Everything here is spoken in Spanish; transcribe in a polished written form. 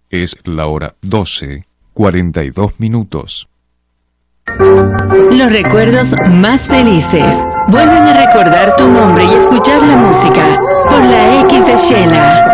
Es la hora 12:42. Los recuerdos más felices vuelven a recordar tu nombre y escuchar la música por la X de Shela.